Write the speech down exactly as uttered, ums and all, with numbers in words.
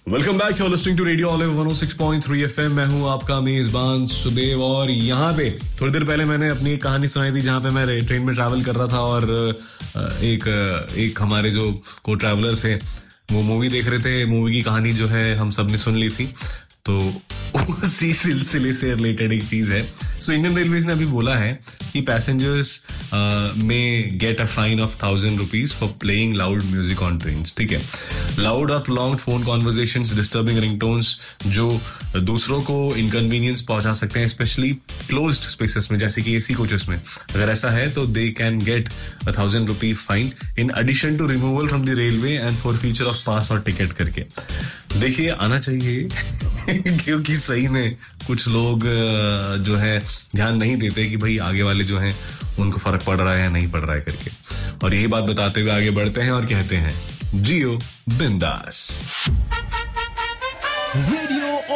Welcome back, you are listening to radio olive one O six point three FM. मैं हूं आपका मेजबान सुदेव और यहाँ पे थोड़ी देर पहले मैंने अपनी एक कहानी सुनाई थी जहाँ पे मैं ट्रेन में ट्रैवल कर रहा था और एक एक हमारे जो को ट्रैवलर थे वो मूवी देख रहे थे। मूवी की कहानी जो है हम सब ने सुन ली थी, तो उसी सिलसिले से रिलेटेड एक चीज है। सो इंडियन रेलवेज ने अभी बोला है कि पैसेंजर्स में get a fine of thousand rupees for playing loud music on trains. ठीक है, लाउड और prolonged phone conversations, disturbing ringtones जो दूसरों को इनकन्वीनियंस पहुंचा सकते हैं, स्पेशली क्लोज्ड स्पेसेस में जैसे कि एसी कोचेस में। अगर ऐसा है तो they can get a thousand rupee fine in addition to removal from the railway and for future of पास और टिकट करके। देखिए, आना चाहिए क्योंकि सही में कुछ लोग जो है ध्यान नहीं देते कि भाई आगे वाले जो हैं उनको फर्क पड़ रहा है या नहीं पड़ रहा है करके। और यही बात बताते हुए आगे बढ़ते हैं और कहते हैं जियो बिंदास। रेडियो